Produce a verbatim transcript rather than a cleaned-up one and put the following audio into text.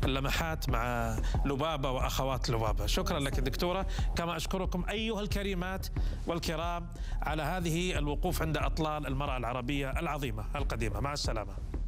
اللمحات مع لبابة وأخوات لبابة. شكرا لك دكتورة، كما أشكركم أيها الكريمات والكرام على هذه الوقوف عند أطلال المرأة العربية العظيمة القديمة. مع السلامة.